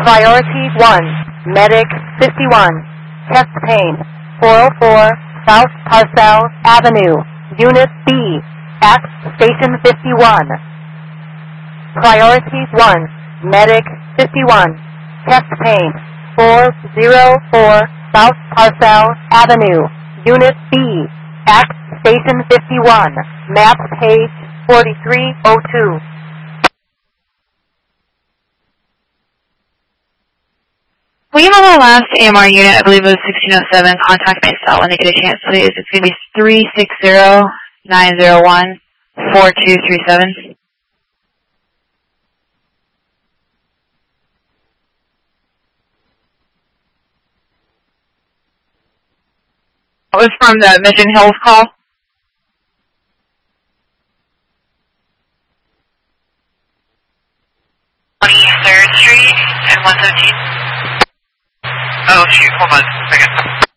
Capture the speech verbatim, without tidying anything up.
Priority one, Medic fifty-one, chest pain, four oh four South Parcel Avenue, Unit B, at Station fifty-one. Priority one, Medic fifty-one, chest pain, four oh four South Parcel Avenue, Unit B, at Station fifty-one, map page forty-three oh two. We have on the last A M R unit, I believe it was sixteen oh seven, contact my cell when they get a chance, please. It's going to be three six zero, nine zero one, four two three seven. That was from the Mission Hills call. twenty-third Street and one seventeen. Oh, shoot, hold on a second.